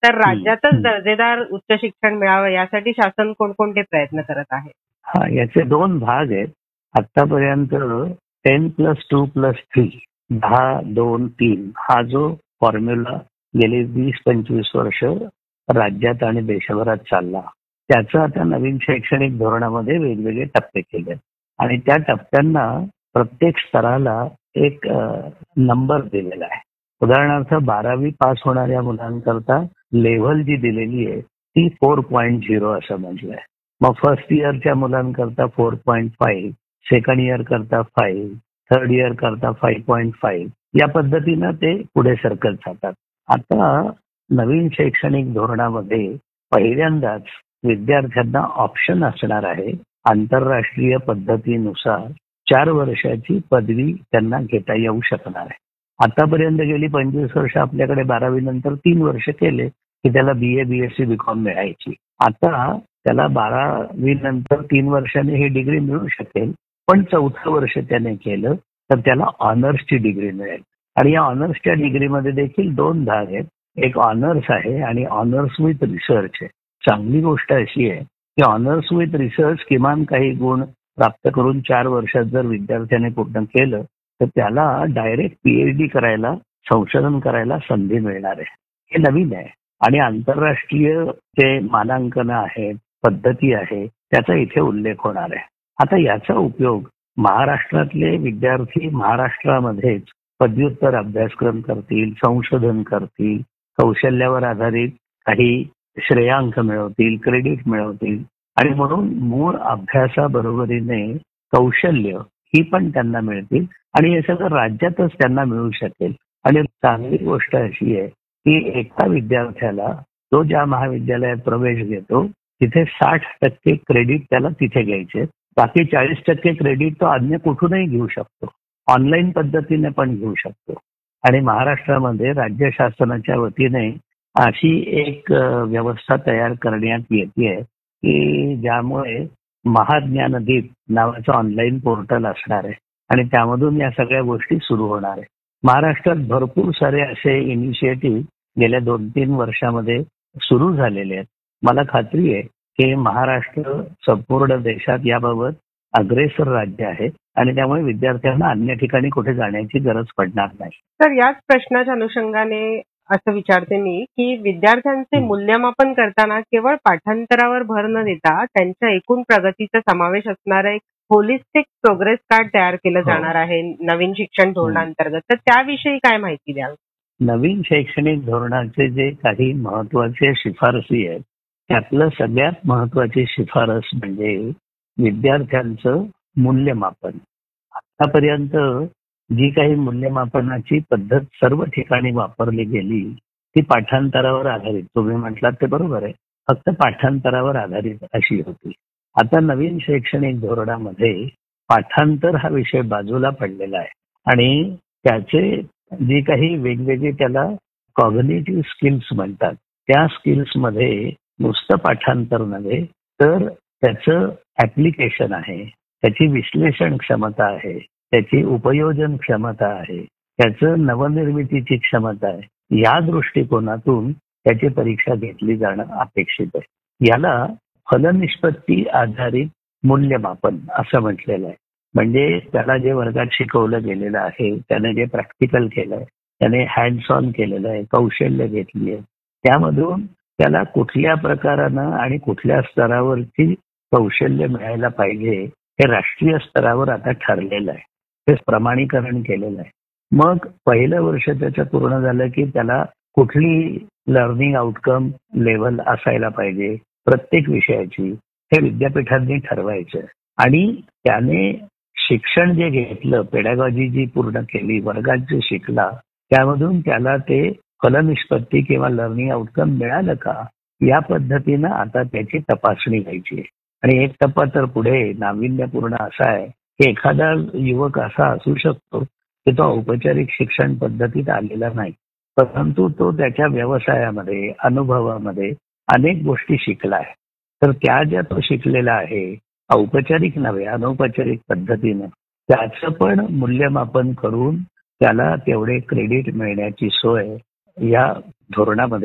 तर राज्यातच दर्जेदार उच्च शिक्षण मिळावं यासाठी शासन कोणकोणते प्रयत्न करत आहे? हा, याचे दोन भाग आहेत. आतापर्यंत 10+2+3 10-2-3 हा जो फॉर्म्युला गेली 20-25 वर्ष राज्यात आणि देशभरात चालला, त्याचं आता नवीन शैक्षणिक धोरणामध्ये वेगवेगळे टप्पे केले आणि त्या टप्प्यांना प्रत्येक स्तराला एक नंबर दिलेला आहे. उदाहरणार्थ 12वी पास होणाऱ्या मुलांकरता लेव्हल जी दिलेली आहे ती 4.0 असं म्हटलंय. मग फर्स्ट इयरच्या मुलांकरता 4.5, सेकंड इयर करता 5, थर्ड इयर करता 5.5 या पद्धतीनं ते पुढे सरकत जातात. आता नवीन शैक्षणिक धोरणामध्ये पहिल्यांदाच विद्यार्थ्यांना ऑप्शन असणार आहे. आंतरराष्ट्रीय पद्धतीनुसार 4 वर्षाची पदवी त्यांना घेता येऊ शकणार आहे. आतापर्यंत गेली 25 वर्ष आपल्याकडे 12वी नंतर 3 वर्ष केले की त्याला BA, BSc, BCom मिळायची. आता त्याला 12वी नंतर 3 वर्षांनी ही डिग्री मिळू शकेल, पण 4थं वर्ष त्याने केलं तर त्याला ऑनर्सची डिग्री मिळेल. आणि या ऑनर्सच्या डिग्रीमध्ये देखील 2 भाग आहेत. एक ऑनर्स आहे आणि ऑनर्स विथ रिसर्च आहे. चांगली गोष्ट अशी आहे की ऑनर्स विथ रिसर्च किमान काही गुण प्राप्त करून 4 वर्षात जर विद्यार्थ्याने पूर्ण केलं तर त्याला डायरेक्ट PhD करायला, संशोधन करायला संधी मिळणार आहे. हे नवीन आहे आणि आंतरराष्ट्रीय जे मानांकन आहेत, पद्धती आहे, त्याचा इथे उल्लेख होणार आहे. आता याचा उपयोग महाराष्ट्रातले विद्यार्थी महाराष्ट्रामध्येच पदव्युत्तर अभ्यासक्रम करतील, संशोधन करतील, कौशल्यावर आधारित काही श्रेयांक मिळवतील, क्रेडिट मिळवतील आणि म्हणून मूळ अभ्यासाबरोबरीने कौशल्य ही पण त्यांना मिळतील आणि हे सगळं राज्यातच त्यांना मिळू शकेल. आणि चांगली गोष्ट अशी आहे की एका विद्यार्थ्याला तो ज्या महाविद्यालयात प्रवेश घेतो तिथे 60% क्रेडिट त्याला तिथे घ्यायचे, बाकी 40% क्रेडिट तो अन्य कुठूनही घेऊ शकतो, ऑनलाईन पद्धतीने पण घेऊ शकतो. आणि महाराष्ट्रामध्ये राज्य शासनाच्या वतीने अशी एक व्यवस्था तयार करण्यात येते की ज्यामुळे महाज्ञानदीप नावाचं ऑनलाईन पोर्टल असणार आहे आणि त्यामधून या सगळ्या गोष्टी सुरू होणार आहे. महाराष्ट्रात भरपूर सारे असे इनिशिएटिव्ह गेल्या 2-3 वर्षामध्ये सुरू झालेले आहेत. मला खात्री आहे की महाराष्ट्र संपूर्ण देशात याबाबत अग्रेसर राज्य आहे आणि त्यामुळे विद्यार्थ्यांना अन्य ठिकाणी कुठे जाण्याची गरज पडणार नाही. तर याच प्रश्नाच्या अनुषंगाने असं विचारते मी की विद्यार्थ्यांचे मूल्यमापन करताना केवळ पाठांतरावर भर न देता त्यांच्या एकूण प्रगतीचा समावेश असणारा एक होलिस्टिक प्रोग्रेस कार्ड तयार केलं जाणार आहे नवीन शिक्षण धोरणांतर्गत. तर त्याविषयी काय माहिती द्याल? नवीन शैक्षणिक धोरणाचे जे काही महत्वाचे शिफारसी आहेत त्यातलं सगळ्यात महत्वाची शिफारस म्हणजे विद्यार्थ्यांचं मूल्यमापन. आतापर्यंत जी काही मूल्यमापनाची पद्धत सर्व ठिकाणी वापरली गेली ती पाठांतरावर आधारित, तुम्ही म्हटलात ते बरोबर आहे, फक्त पाठांतरावर आधारित अशी होती. आता नवीन शैक्षणिक धोरणामध्ये पाठांतर हा विषय बाजूला पडलेला आहे आणि त्याचे जी काही वेगवेगळी त्याला कॉग्निटिव्ह स्किल्स म्हणतात त्या स्किल्समध्ये नुसतं पाठांतर नव्हे तर त्याचं ऍप्लिकेशन आहे, त्याची विश्लेषण क्षमता आहे, त्याची उपयोजन क्षमता आहे, त्याचं नवनिर्मितीची क्षमता आहे. या दृष्टिकोनातून त्याची परीक्षा घेतली जाणं अपेक्षित आहे. याला फलनिष्पत्ती आधारित मूल्यमापन असं म्हटलेलं आहे. म्हणजे त्याला जे वर्गात शिकवलं गेलेलं आहे, त्याने जे प्रॅक्टिकल केलंय, त्याने हँड्स ऑन केलेलं आहे, कौशल्य घेतली आहे, त्यामधून त्याला कुठल्या प्रकारानं आणि कुठल्या स्तरावरची कौशल्य मिळायला पाहिजे हे राष्ट्रीय स्तरावर आता ठरलेलं आहे. ते प्रमाणीकरण केलेलं आहे. मग पहिलं वर्ष त्याचं पूर्ण झालं की त्याला कुठली लर्निंग आउटकम लेव्हल असायला पाहिजे प्रत्येक विषयाची हे विद्यापीठांनी ठरवायचं आणि त्याने शिक्षण जे घेतलं, पेडॅगॉजी जी पूर्ण केली, वर्गात जे शिकला, त्यामधून त्याला ते फलनिष्पत्ती किंवा लर्निंग आउटकम मिळालं का या पद्धतीनं आता त्याची तपासणी व्हायची आहे. आणि एक टप्पा तर पुढे नाविन्यपूर्ण असा आहे की एखादा युवक असा असू शकतो की तो औपचारिक शिक्षण पद्धतीत आलेला नाही, परंतु तो त्याच्या व्यवसायामध्ये, अनुभवामध्ये अनेक गोष्टी शिकला आहे. तर त्या ज्या तो शिकलेला आहे औपचारिक नव्हे अनौपचारिक पद्धतीनं त्याचं पण मूल्यमापन करून त्याला तेवढे क्रेडिट मिळण्याची सोय या धोरणामध्ये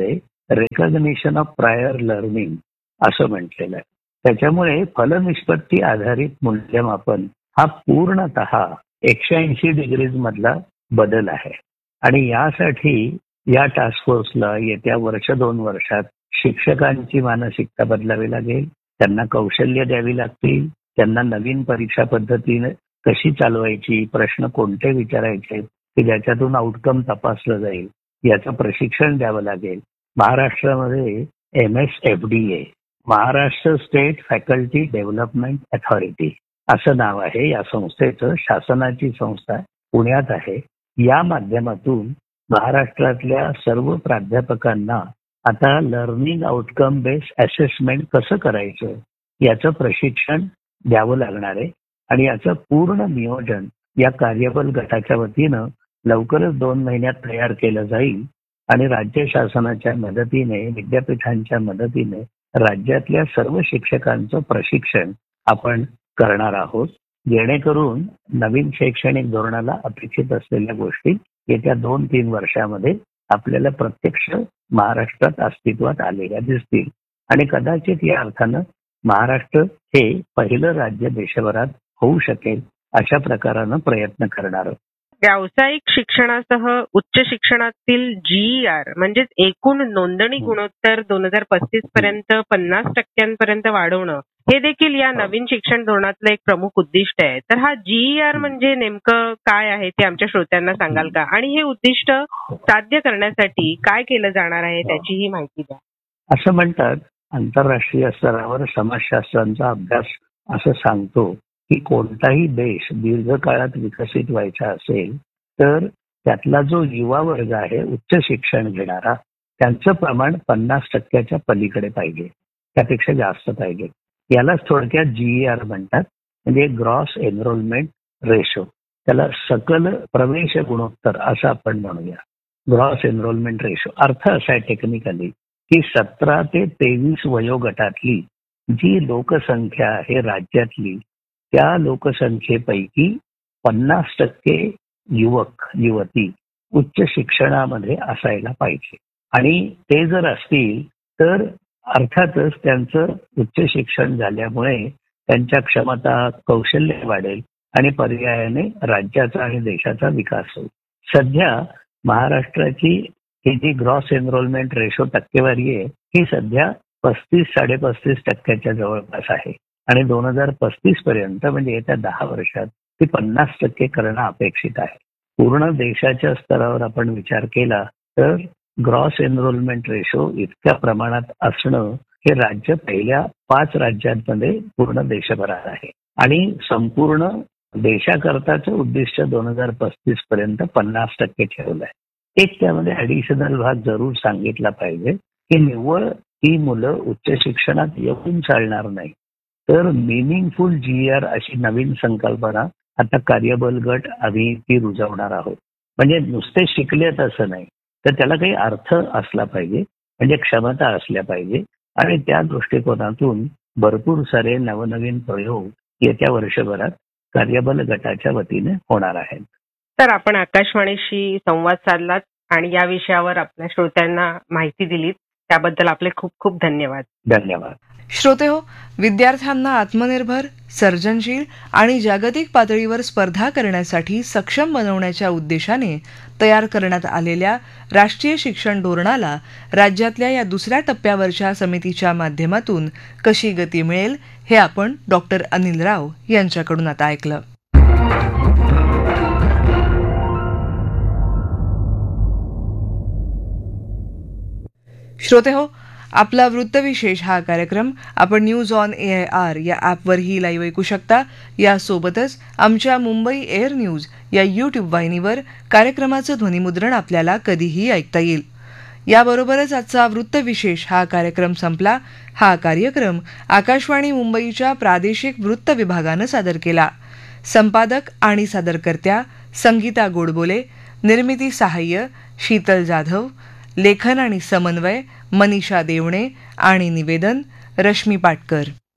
रेकॉग्निशन ऑफ प्रायर लर्निंग असं म्हटलेलं आहे. त्याच्यामुळे फलनिष्पत्ती आधारित मूल्यमापन हा पूर्णतः 180 डिग्रीज मधला बदल आहे. आणि यासाठी या टास्क फोर्सला येत्या 1-2 वर्षात शिक्षकांची मानसिकता बदलावी लागेल, त्यांना कौशल्य द्यावी लागतील, त्यांना नवीन परीक्षा पद्धतीने कशी चालवायची, प्रश्न कोणते विचारायचे की ज्याच्यातून आउटकम तपासलं जाईल याचं प्रशिक्षण द्यावं लागेल. महाराष्ट्रामध्ये MSFDA Maharashtra state faculty development authority असं नाव आहे या संस्थेचं. शासनाची संस्था पुण्यात आहे. या माध्यमातून महाराष्ट्रातल्या सर्व प्राध्यापकांना आता लर्निंग आउटकम बेस्ड असेसमेंट कसं करायचं याचं प्रशिक्षण द्यावं लागणार आहे. आणि याचं पूर्ण नियोजन या कार्यबल गटाच्या वतीनं लवकरच 2 महिन्यात तयार केलं जाईल. आणि राज्य शासनाच्या मदतीने, विद्यापीठांच्या मदतीने राज्यातल्या सर्व शिक्षकांचं प्रशिक्षण आपण करणार आहोत, जेणेकरून नवीन शैक्षणिक धोरणाला अपेक्षित असलेल्या गोष्टी येत्या 2-3 वर्षामध्ये आपल्याला प्रत्यक्ष महाराष्ट्रात अस्तित्वात आलेल्या दिसतील. आणि कदाचित या अर्थानं महाराष्ट्र हे पहिलं राज्य देशभरात होऊ शकेल अशा प्रकारानं प्रयत्न करणार. व्यावसायिक शिक्षणासह उच्च शिक्षणातील GER म्हणजेच एकूण नोंदणी गुणोत्तर 2035 पर्यंत 50% वाढवणं हे देखील या नवीन शिक्षण धोरणातलं एक प्रमुख उद्दिष्ट आहे. तर हा GER म्हणजे नेमकं काय आहे ते आमच्या श्रोत्यांना सांगाल का? आणि हे उद्दिष्ट साध्य करण्यासाठी काय केलं जाणार आहे त्याचीही माहिती द्या. असं म्हणतात, आंतरराष्ट्रीय स्तरावर समाजशास्त्रांचा अभ्यास असं सांगतो की कोणताही देश दीर्घकाळात विकसित व्हायचा असेल तर त्यातला जो युवा वर्ग आहे उच्च शिक्षण घेणारा त्यांचं प्रमाण 50% पलीकडे पाहिजे, त्यापेक्षा जास्त पाहिजे. यालाच थोडक्यात GER म्हणतात, म्हणजे ग्रॉस एनरोलमेंट रेशो. त्याला सकल प्रवेश गुणोत्तर असं आपण म्हणूया. ग्रॉस एनरोलमेंट रेशो अर्थ असा आहे टेक्निकली की 17 ते 23 वयोगटातली जी लोकसंख्या आहे राज्यातली त्या लोकसंख्येपैकी 50% युवक युवती उच्च शिक्षणामध्ये असायला पाहिजे. आणि ते जर असतील तर अर्थातच त्यांचं उच्च शिक्षण झाल्यामुळे त्यांच्या क्षमता, कौशल्य वाढेल आणि पर्यायाने राज्याचा आणि देशाचा विकास होईल. सध्या महाराष्ट्राची ही जी ग्रॉस एनरोलमेंट रेशो टक्केवारी आहे ही सध्या 35-35.5% जवळपास आहे. आणि 2035 पर्यंत म्हणजे येत्या 10 वर्षात ती 50% करणं अपेक्षित आहे. पूर्ण देशाच्या स्तरावर आपण विचार केला तर ग्रॉस एनरोलमेंट रेशो इतक्या प्रमाणात असणं हे राज्य पहिल्या 5 राज्यांमध्ये पूर्ण देशभरात आहे. आणि संपूर्ण देशाकरताचं उद्दिष्ट 2035 पर्यंत 50% ठेवलं आहे. एक त्यामध्ये ऍडिशनल भाग जरूर सांगितला पाहिजे की निव्वळ ही मुलं उच्च शिक्षणात येऊन चालणार नाही, तर मिनिंगफुल GER अशी नवीन संकल्पना आता कार्यबल गट आम्ही ती रुजवणार आहोत. म्हणजे नुसते शिकलेत असं नाही, तर त्याला काही अर्थ असला पाहिजे, म्हणजे क्षमता असल्या पाहिजे. आणि त्या दृष्टिकोनातून भरपूर सारे नवनवीन प्रयोग येत्या वर्षभरात कार्यबल गटाच्या वतीने होणार आहेत. तर आपण आकाशवाणीशी संवाद साधलात आणि या विषयावर आपल्या श्रोत्यांना माहिती दिलीत त्याबद्दल आपले खूप खूप धन्यवाद. धन्यवाद. श्रोतेहो, विद्यार्थ्यांना आत्मनिर्भर, सर्जनशील आणि जागतिक पातळीवर स्पर्धा करण्यासाठी सक्षम बनवण्याच्या उद्देशाने तयार करण्यात आलेल्या राष्ट्रीय शिक्षण धोरणाला राज्यातल्या या दुसऱ्या टप्प्यावरच्या समितीच्या माध्यमातून कशी गती मिळेल हे आपण डॉक्टर अनिल राव यांच्याकडून आता ऐकलं. श्रोतेहो, आपला वृत्तविशेष हा कार्यक्रम आपण न्यूज ऑन AIR या ॲपवरही लाईव्ह ऐकू शकता. यासोबतच आमच्या मुंबई एअर न्यूज या YouTube वाहिनीवर कार्यक्रमाचं ध्वनिमुद्रण आपल्याला कधीही ऐकता येईल. याबरोबरच आजचा वृत्तविशेष हा कार्यक्रम संपला. हा कार्यक्रम आकाशवाणी मुंबईच्या प्रादेशिक वृत्त विभागानं सादर केला. संपादक आणि सादरकर्त्या संगीता गोडबोले, निर्मिती सहाय्य शीतल जाधव, लेखन आणि समन्वय मनीषा देवणे आणि निवेदन रश्मी पाटकर.